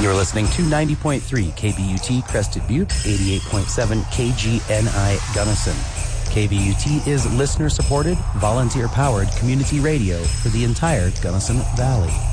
You're listening to 90.3 KBUT Crested Butte, 88.7 KGNI Gunnison. KBUT is listener-supported, volunteer-powered community radio for the entire Gunnison Valley.